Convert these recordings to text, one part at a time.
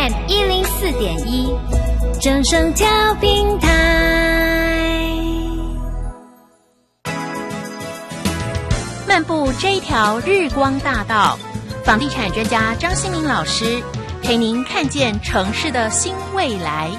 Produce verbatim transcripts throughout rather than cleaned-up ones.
M 一零四点一，正声调平台。漫步这一条日光大道，房地产专家张新民老师陪您看见城市的新未来。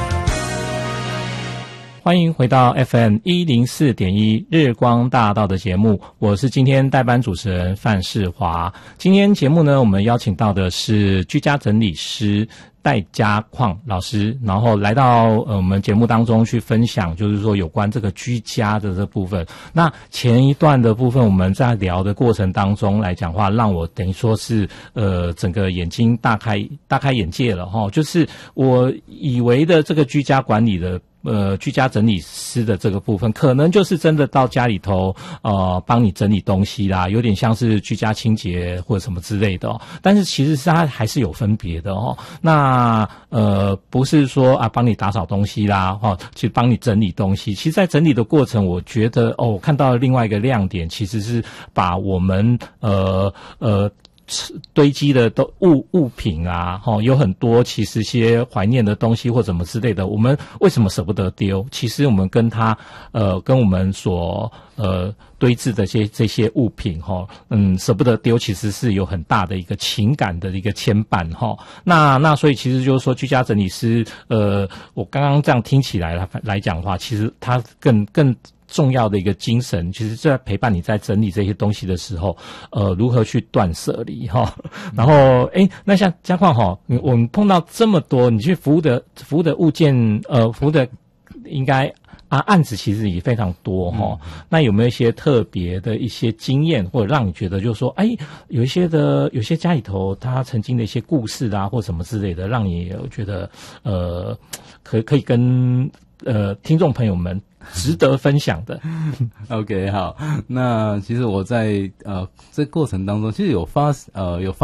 欢迎回到 F M 一零四点一 日光大道的节目，我是今天代班主持人范世华。今天节目呢，我们邀请到的是居家整理师戴家矿老师，然后来到呃我们节目当中去分享，就是说有关这个居家的这部分。那前一段的部分我们在聊的过程当中来讲话，让我等于说是呃整个眼睛大开大开眼界了齁，就是我以为的这个居家管理的呃，居家整理师的这个部分，可能就是真的到家里头，呃，帮你整理东西啦，有点像是居家清洁或者什么之类的哦。但是其实是它还是有分别的哦。那呃，不是说啊，帮你打扫东西啦，哦，去帮你整理东西。其实，在整理的过程，我觉得哦，我看到了另外一个亮点，其实是把我们呃呃。堆积的都物物品啊，齁，有很多其实些怀念的东西或什么之类的，我们为什么舍不得丢？其实我们跟它呃跟我们所呃堆置的些这些物品齁，嗯，舍不得丢，其实是有很大的一个情感的一个牵绊齁。那那所以其实就是说，居家整理师，呃，我刚刚这样听起来来讲的话，其实它更更。重要的一个精神，其实在陪伴你在整理这些东西的时候，呃，如何去断舍离哈。然后，诶，那像家矿哈，我们碰到这么多，你去服务的服务的物件，呃，服务的应该啊案子其实也非常多哈。嗯、那有没有一些特别的一些经验，或者让你觉得就是说，哎，有一些的有些家里头他曾经的一些故事啊，或什么之类的，让你觉得呃，可可以跟呃听众朋友们。值得分享的。 OK， 好，那其实我在呃这过程当中，其实有发呃有发。